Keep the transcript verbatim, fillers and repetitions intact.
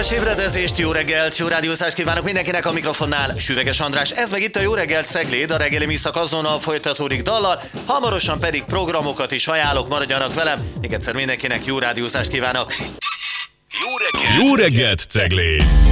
Kellemes ébredezést, jó reggelt, jó rádiózást kívánok mindenkinek, a mikrofonnál Süveges András. Ez meg itt a Jó reggelt Cegléd, a reggeli műszak azonnal folytatódik dallal, hamarosan pedig programokat is ajánlok, maradjanak velem. Még egyszer mindenkinek jó rádiózást kívánok. Jó reggelt, jó reggelt Cegléd!